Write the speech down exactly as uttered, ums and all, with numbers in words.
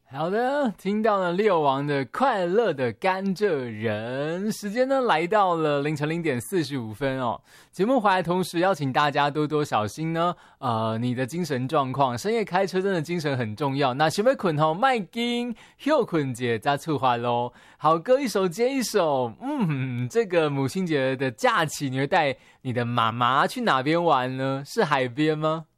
好的，听到了六王的快乐的甘蔗人，时间呢来到了凌晨零点四十五分哦。节目回来同时邀请大家多多小心呢，呃，你的精神状况，深夜开车真的精神很重要。那想要困吼，麦金休困节再出发喽。好歌一首接一首，嗯，这个母亲节的假期，你会带你的妈妈去哪边玩呢？是海边吗？